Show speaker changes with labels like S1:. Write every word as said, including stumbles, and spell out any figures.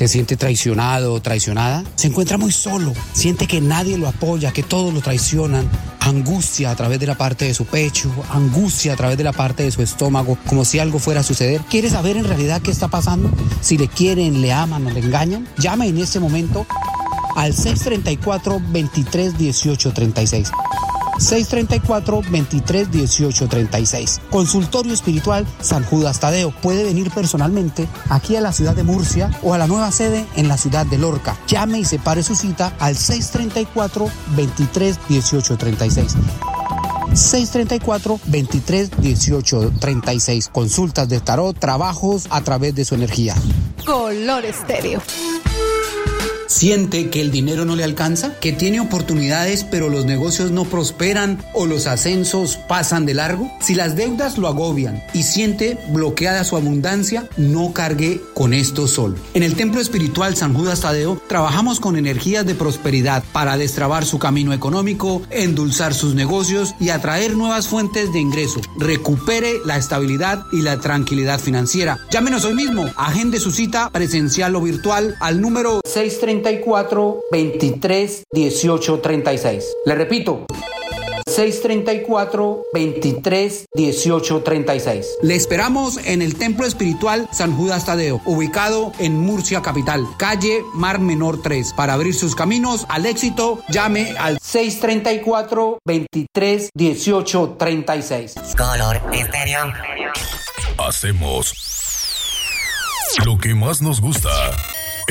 S1: ¿Se siente traicionado o traicionada? ¿Se encuentra muy solo? ¿Siente que nadie lo apoya, que todos lo traicionan? Angustia a través de la parte de su pecho, angustia a través de la parte de su estómago, como si algo fuera a suceder. ¿Quiere saber en realidad qué está pasando? Si le quieren, le aman o le engañan. Llame en este momento al seis treinta y cuatro, veintitrés, dieciocho, treinta y seis. seis treinta y cuatro, veintitrés, dieciocho, treinta y seis. Consultorio Espiritual San Judas Tadeo. Puede venir personalmente aquí a la ciudad de Murcia o a la nueva sede en la ciudad de Lorca. Llame y separe su cita al seis treinta y cuatro, veintitrés, dieciocho, treinta y seis. seis treinta y cuatro, veintitrés, dieciocho, treinta y seis. Consultas de tarot, trabajos a través de su energía.
S2: Color Estéreo.
S1: ¿Siente que el dinero no le alcanza? ¿Que tiene oportunidades pero los negocios no prosperan o los ascensos pasan de largo? Si las deudas lo agobian y siente bloqueada su abundancia, no cargue con esto solo. En el Templo Espiritual San Judas Tadeo trabajamos con energías de prosperidad para destrabar su camino económico, endulzar sus negocios y atraer nuevas fuentes de ingreso. Recupere la estabilidad y la tranquilidad financiera. Llámenos hoy mismo, agende su cita presencial o virtual al número seis treinta y cuatro, veintitrés, dieciocho, treinta y seis. Le repito, seis treinta y cuatro, veintitrés, dieciocho, treinta y seis. Le esperamos en el Templo Espiritual San Judas Tadeo, ubicado en Murcia capital, calle Mar Menor tres. Para abrir sus caminos al éxito, llame al seis treinta y cuatro, veintitrés, dieciocho, treinta y seis.
S3: Color Estéreo.
S4: Hacemos lo que más nos gusta.